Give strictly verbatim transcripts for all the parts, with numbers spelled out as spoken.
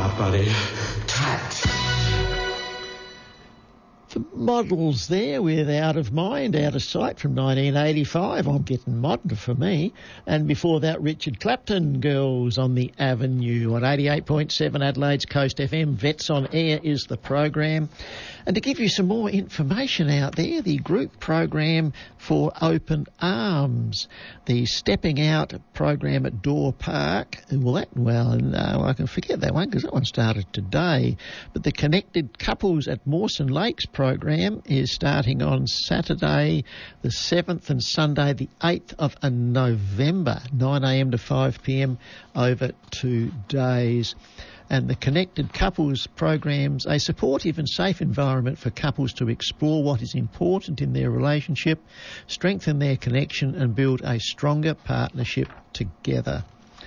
out, buddy. Tat. The Models there with Out of Mind, Out of Sight from nineteen eighty-five. I'm getting modern for me. And before that, Richard Clapton, Girls on the Avenue on eighty-eight point seven Adelaide's Coast F M. Vets on Air is the program. And to give you some more information out there, the group program for Open Arms, the Stepping Out program at Door Park. Well, that, well, no, I can forget that one because that one started today. But the Connected Couples at Mawson Lakes program is starting on Saturday the seventh and Sunday the eighth of November, nine a m to five p m over two days. And the Connected Couples program's a supportive and safe environment for couples to explore what is important in their relationship, strengthen their connection and build a stronger partnership together.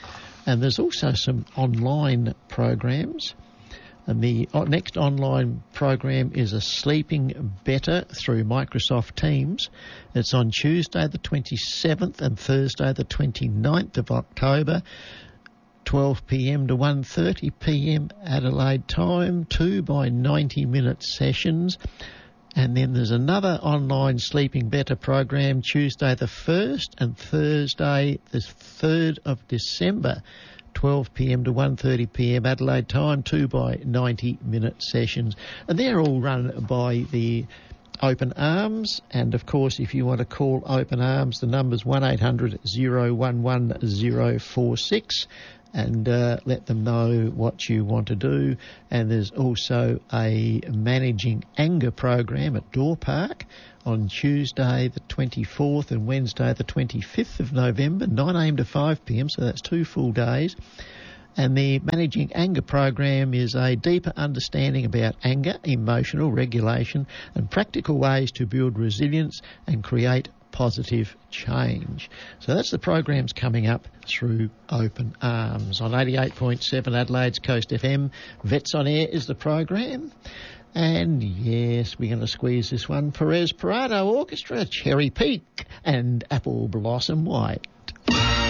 And there's also some online programs. And the next online program is a Sleeping Better through Microsoft Teams. It's on Tuesday the twenty-seventh and Thursday the twenty-ninth of October, twelve p m to one thirty p m Adelaide time, two by ninety minute sessions. And then there's another online Sleeping Better program Tuesday the first and Thursday the third of December, twelve p m to one thirty p m Adelaide time, two by ninety minute sessions. And they're all run by the Open Arms. And of course, if you want to call Open Arms, the number's one eight hundred, oh one one, oh four six. And uh, let them know what you want to do. And there's also a Managing Anger program at Door Park on Tuesday the twenty-fourth and Wednesday the twenty-fifth of November, nine a m to five p m, so that's two full days. And the Managing Anger program is a deeper understanding about anger, emotional regulation, and practical ways to build resilience and create positive change. So that's the programs coming up through Open Arms on eighty-eight point seven Adelaide's Coast F M. Vets on Air is the program. And yes, we're going to squeeze this one. Perez Parado Orchestra, Cherry Peak and Apple Blossom White.